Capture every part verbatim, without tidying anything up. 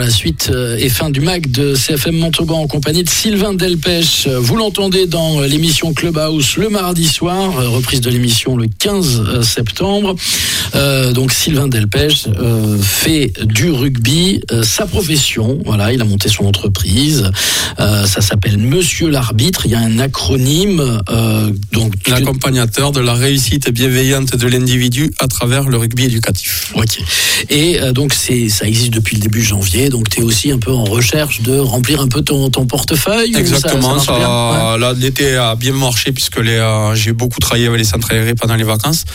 Voilà, suite et fin du M A C de C F M Montauban en compagnie de Sylvain Delpech. Vous l'entendez dans l'émission Clubhouse le mardi soir, reprise de l'émission le quinze septembre. Euh, donc Sylvain Delpech euh, fait du rugby euh, sa profession. Voilà, il a monté son entreprise. Euh, ça s'appelle Monsieur l'Arbitre. Il y a un acronyme. Euh, donc l'accompagnateur de la réussite bienveillante de l'individu à travers le rugby éducatif. Ok. Et euh, donc c'est ça existe depuis le début janvier. Donc tu es aussi un peu en recherche de remplir un peu ton, ton portefeuille. Exactement. Ça, ça, ça ouais. Là, l'été a bien marché puisque les, euh, j'ai beaucoup travaillé avec les centres aérés pendant les vacances.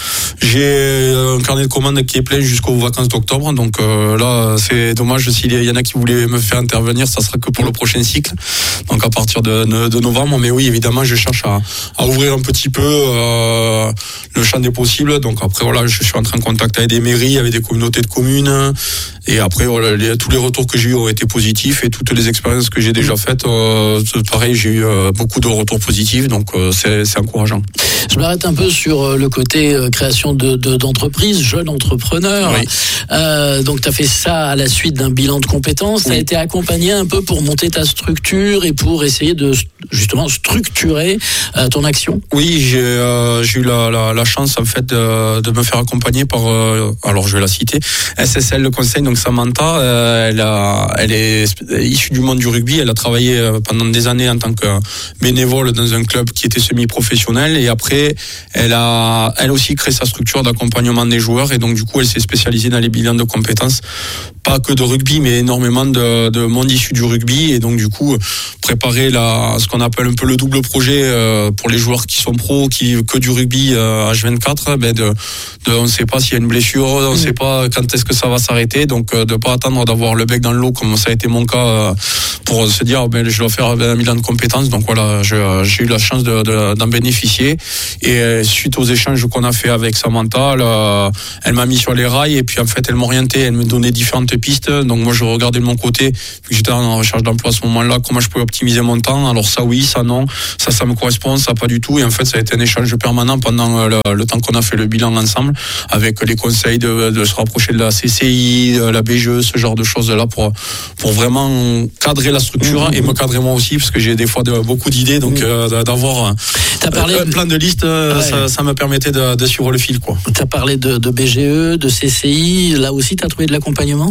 J'ai un carnet de commandes qui est plein jusqu'aux vacances d'octobre. Donc euh, là, c'est dommage s'il y en a qui voulaient me faire intervenir, ça sera que pour le prochain cycle. Donc à partir de, de, de novembre. Mais oui, évidemment, je cherche à, à ouvrir un petit peu euh, le champ des possibles. Donc après, voilà, je suis en train de contacter avec des mairies, avec des communautés de communes. Et après, voilà, les, tous les retours que j'ai eu ont été positifs et toutes les expériences que j'ai déjà faites, euh, pareil, j'ai eu euh, beaucoup de retours positifs, donc euh, c'est, c'est encourageant. Je m'arrête un peu sur le côté euh, création de, de, d'entreprise, jeune entrepreneur. Oui. Euh, donc, tu as fait ça à la suite d'un bilan de compétences. Tu as oui. été accompagné un peu pour monter ta structure et pour essayer de justement structurer euh, ton action. Oui, j'ai, euh, j'ai eu la, la, la chance en fait de, de me faire accompagner par, euh, alors je vais la citer, S S L Le Conseil, donc Samantha, euh, elle, a, elle est issue du monde du rugby, elle a travaillé pendant des années en tant que bénévole dans un club qui était semi-professionnel et après elle a elle aussi créé sa structure d'accompagnement des joueurs et donc du coup elle s'est spécialisée dans les bilans de compétences, pas que de rugby mais énormément de, de monde issu du rugby et donc du coup préparer la, ce qu'on appelle un peu le double projet euh, pour les joueurs qui sont pros, qui que du rugby euh, H vingt-quatre, ben de, de on ne sait pas s'il y a une blessure, on ne sait pas quand est-ce que ça va s'arrêter, donc euh, de pas attendre d'avoir le bec dans l'eau comme ça a été mon cas euh, pour se dire ben je dois faire un bilan de compétences. Donc voilà, je, j'ai eu la chance de, de, d'en bénéficier et suite aux échanges qu'on a fait avec Samantha, elle, elle m'a mis sur les rails et puis en fait elle m'orientait, elle me donnait différentes pistes. Donc moi je regardais de mon côté, vu que j'étais en recherche d'emploi à ce moment-là, comment je pouvais optimiser mon temps. Alors ça oui, ça non, ça ça me correspond, ça pas du tout. Et en fait ça a été un échange permanent pendant le, le temps qu'on a fait le bilan ensemble, avec les conseils de, de se rapprocher de la C C I, de la B G E, ce genre de choses là pour pour vraiment cadrer la structure mmh. et me cadrer moi aussi parce que j'ai des fois de, beaucoup d'idées, donc mmh. euh, d'avoir T'as parlé un plan de liste, ouais. ça, ça me permettait de, de suivre le fil, quoi. Tu as parlé de, de B G E, de C C I, là aussi tu as trouvé de l'accompagnement?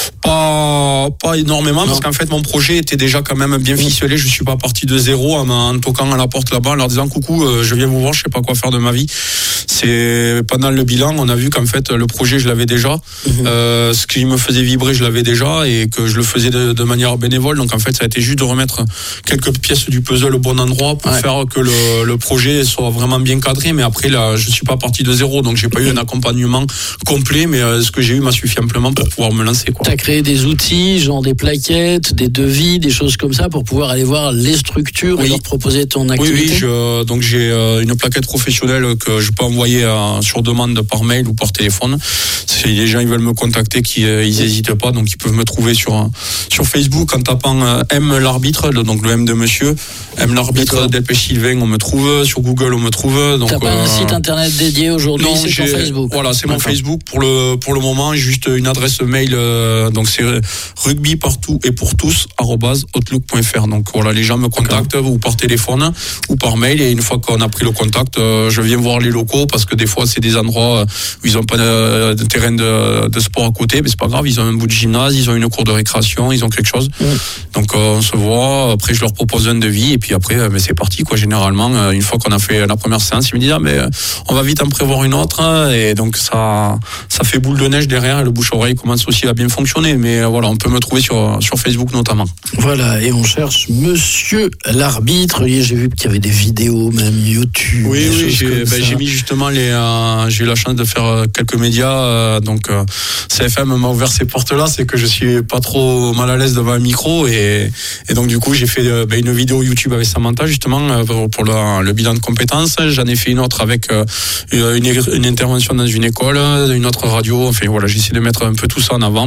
Pas, pas énormément, non. Parce qu'en fait mon projet était déjà quand même bien ficelé. Je suis pas parti de zéro en, en toquant à la porte là-bas, en leur disant coucou, euh, je viens vous voir, je sais pas quoi faire de ma vie. C'est pendant le bilan, on a vu qu'en fait le projet je l'avais déjà, mmh. euh, ce qui me faisait vibrer je l'avais déjà et que je le faisais de, de manière bénévole. Donc en fait ça a été juste de remettre quelques pièces du puzzle au bon endroit pour ouais. faire que le, le projet soit vraiment bien cadré. Mais après là, je suis pas parti de zéro, donc j'ai pas eu un accompagnement complet, mais euh, ce que j'ai eu m'a suffi amplement pour pouvoir me lancer, quoi. T'as créé des outils, genre des plaquettes, des devis, des choses comme ça pour pouvoir aller voir les structures oui. et leur proposer ton activité. Oui, oui, je, donc j'ai euh, une plaquette professionnelle que je peux envoyer euh, sur demande par mail ou par téléphone. Si les gens ils veulent me contacter, qui euh, ils n'hésitent pas, donc ils peuvent me trouver sur sur Facebook en tapant euh, M l'arbitre, le, donc le M de monsieur, M l'arbitre Delpech Sylvain, on me trouve. Sur Google, on me trouve. Donc, t'as pas euh, un site internet dédié aujourd'hui? Non, c'est ton Facebook. Voilà, c'est D'accord. mon Facebook pour le pour le moment. Juste une adresse mail. Euh, donc c'est rugby partout et pour tous arobase outlook point f r. Donc voilà, les gens me contactent D'accord. ou par téléphone ou par mail et une fois qu'on a pris le contact, euh, je viens voir les locaux parce que des fois c'est des endroits où ils ont pas de, de terrain de, de sport à côté, mais c'est pas grave. Ils ont un bout de gymnase, ils ont une cour de récréation, ils ont quelque chose. Mmh. Donc euh, on se voit. Après je leur propose un devis et puis après, euh, mais c'est parti, quoi. Généralement, euh, une fois qu'on a fait la première séance, ils me disent ah mais on va vite en prévoir une autre et donc ça ça fait boule de neige derrière et le bouche à oreille commence aussi à bien fonctionner. Mais voilà, on peut me trouver sur sur Facebook notamment. Voilà, et on cherche Monsieur l'arbitre. J'ai vu qu'il y avait des vidéos, même YouTube. Oui, oui, j'ai, ben, j'ai mis justement les. Euh, j'ai eu la chance de faire quelques médias, euh, donc euh, C F M m'a ouvert ces portes-là. C'est que je suis pas trop mal à l'aise devant un micro et et donc du coup j'ai fait euh, ben, une vidéo YouTube avec Samantha justement euh, pour le, le bilan de compétences. J'en ai fait une autre avec euh, une, une intervention dans une école, une autre radio. Enfin voilà, j'essaie de mettre un peu tout ça en avant pour que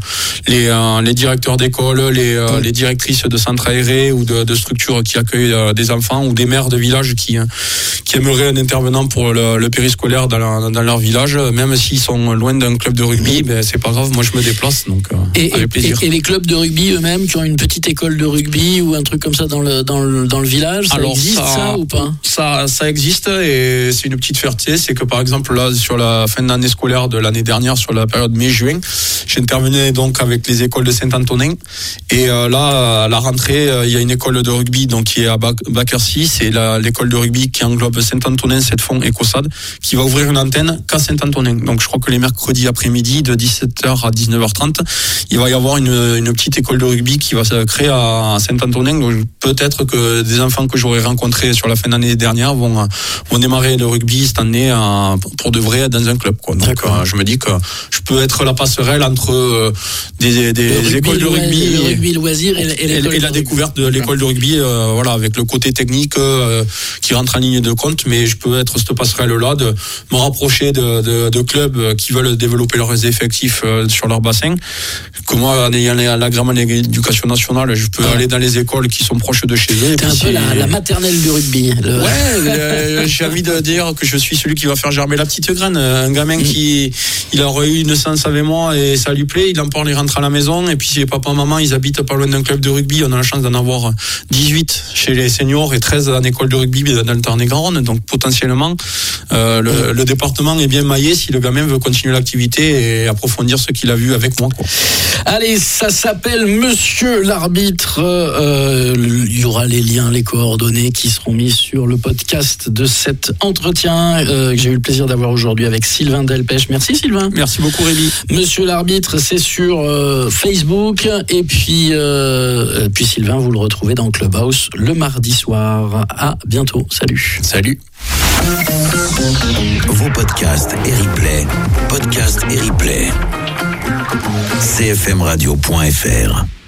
les, euh, les directeurs d'école, les, euh, les directrices de centres aérés ou de, de structures qui accueillent euh, des enfants ou des maires de villages qui, qui aimeraient un intervenant pour le, le périscolaire dans, la, dans leur village, même s'ils sont loin d'un club de rugby, ben, c'est pas grave, moi je me déplace, donc euh, et, avec plaisir. Et, et les clubs de rugby eux-mêmes qui ont une petite école de rugby ou un truc comme ça dans le, dans le, dans le village, ça Alors, existe ça, ça ou pas ça, ça existe et c'est une petite fierté, c'est que par exemple là sur la fin d'année scolaire de l'année dernière, sur la période mai-juin, j'intervenais donc avec les écoles de Saint-Antonin et euh, là à la rentrée euh, il y a une école de rugby donc qui est à Baquercy, c'est la, l'école de rugby qui englobe Saint-Antonin, Sept-Fonds et Caussade, qui va ouvrir une antenne qu'à Saint-Antonin. Donc je crois que les mercredis après-midi de dix-sept heures à dix-neuf heures trente, il va y avoir une, une petite école de rugby qui va se créer à Saint-Antonin. Donc peut-être que des enfants que j'aurais rencontrés sur la fin d'année dernière vont, vont démarrer le rugby cette année à, pour de vrai dans un club, quoi. Donc euh, je me dis que je peux être la passerelle entre euh, des, des rugby, écoles de rugby, le rugby loisir et, et, et, et la découverte de l'école de rugby, euh, voilà, avec le côté technique euh, qui rentre en ligne de compte, mais je peux être cette passerelle-là, de me rapprocher de, de, de clubs qui veulent développer leurs effectifs euh, sur leur bassin. Que moi, en ayant l'agrément de l'éducation nationale, je peux ouais. aller dans les écoles qui sont proches de chez eux. T'es un peu la, la maternelle du rugby. Le... Ouais, euh, j'ai envie de dire que je suis celui qui va faire germer la petite graine. Un gamin mmh. qui, il aurait eu une séance avec moi et ça lui plaît, il en parle, il rentre à la maison, et puis si papa, maman, ils habitent pas loin d'un club de rugby, on a la chance d'en avoir dix-huit chez les seniors et treize en école de rugby dans le Tarn-et-Garonne, donc potentiellement, euh, le, le département est bien maillé si le gamin veut continuer l'activité et approfondir ce qu'il a vu avec moi, quoi. Allez, ça s'appelle Monsieur l'arbitre. Euh, il y aura les liens, les coordonnées qui seront mis sur le podcast de cet entretien euh, que j'ai eu le plaisir d'avoir aujourd'hui avec Sylvain Delpech. Merci Sylvain. Merci beaucoup Rémi. Monsieur l'arbitre, c'est sur euh, Facebook et puis, euh, puis Sylvain, vous le retrouvez dans Clubhouse le mardi soir. À bientôt. Salut. Salut. Vos podcasts et replays, podcasts et replays. c f m radio point f r